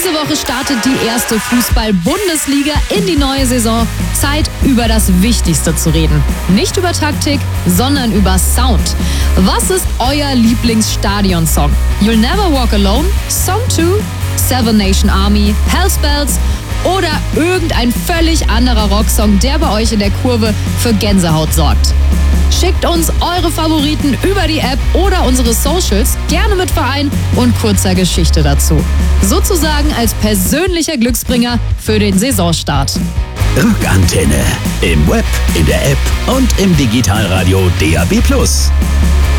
Diese Woche startet die erste Fußball-Bundesliga in die neue Saison. Zeit, über das Wichtigste zu reden. Nicht über Taktik, sondern über Sound. Was ist euer Lieblingsstadionsong? You'll Never Walk Alone, Song 2, Seven Nation Army, Hell's Bells oder irgendein völlig anderer Rocksong, der bei euch in der Kurve für Gänsehaut sorgt. Schickt uns eure Favoriten über die App oder unsere Socials, gerne mit Verein und kurzer Geschichte dazu. Sozusagen als persönlicher Glücksbringer für den Saisonstart. Rockantenne. Im Web, in der App und im Digitalradio DAB+.